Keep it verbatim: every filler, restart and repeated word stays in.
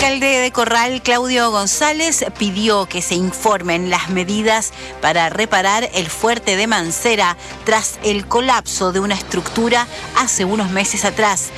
alcalde de Corral, Claudio González, pidió que se informen las medidas para reparar el fuerte de Mancera tras el colapso de una estructura hace unos meses atrás.